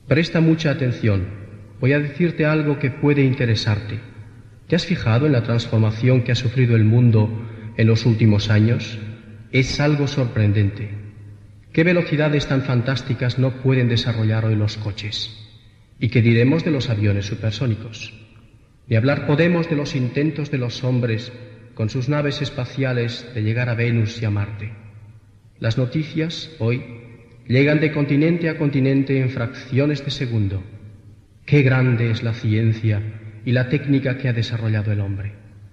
Presta mucha atención. Voy a decirte algo que puede interesarte. ¿Te has fijado en la transformación que ha sufrido el mundo en los últimos años? Es algo sorprendente. ¿Qué velocidades tan fantásticas no pueden desarrollar hoy los coches? ¿Y qué diremos de los aviones supersónicos? Ni hablar podemos de los intentos de los hombres con sus naves espaciales de llegar a Venus y a Marte. Las noticias, hoy, llegan de continente a continente en fracciones de segundo. ¡Qué grande es la ciencia y la técnica que ha desarrollado el hombre!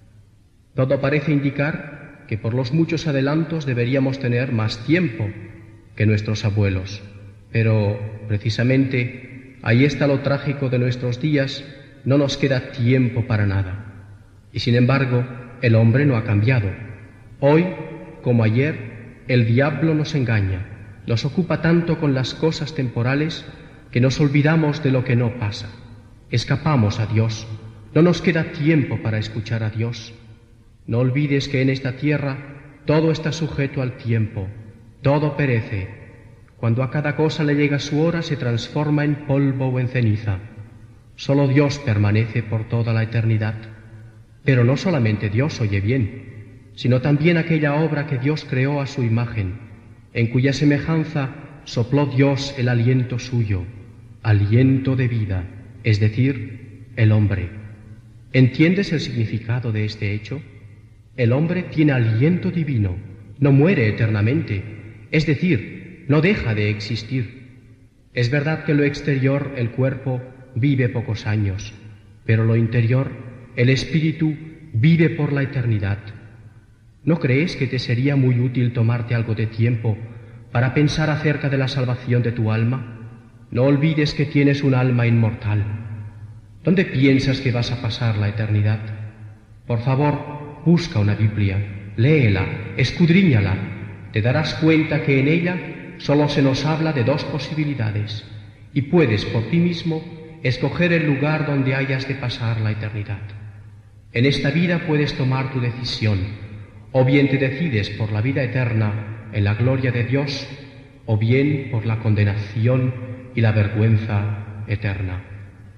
Todo parece indicar que por los muchos adelantos deberíamos tener más tiempo que nuestros abuelos. Pero, precisamente, ahí está lo trágico de nuestros días, no nos queda tiempo para nada. Y sin embargo, el hombre no ha cambiado. Hoy, como ayer, el diablo nos engaña, nos ocupa tanto con las cosas temporales que nos olvidamos de lo que no pasa. Escapamos a Dios, no nos queda tiempo para escuchar a Dios. No olvides que en esta tierra todo está sujeto al tiempo, todo perece. Cuando a cada cosa le llega su hora se transforma en polvo o en ceniza. Solo Dios permanece por toda la eternidad. Pero no solamente Dios oye bien, sino también aquella obra que Dios creó a su imagen, en cuya semejanza sopló Dios el aliento suyo, aliento de vida, es decir, el hombre. ¿Entiendes el significado de este hecho? El hombre tiene aliento divino, no muere eternamente, es decir, no deja de existir. Es verdad que en lo exterior el cuerpo vive pocos años, pero lo interior, el espíritu, vive por la eternidad. ¿No crees que te sería muy útil tomarte algo de tiempo para pensar acerca de la salvación de tu alma? No olvides que tienes un alma inmortal. ¿Dónde piensas que vas a pasar la eternidad? Por favor, busca una Biblia, léela, escudriñala. Te darás cuenta que en ella solo se nos habla de dos posibilidades y puedes por ti mismo escoger el lugar donde hayas de pasar la eternidad. En esta vida puedes tomar tu decisión, o bien te decides por la vida eterna en la gloria de Dios, o bien por la condenación y la vergüenza eterna.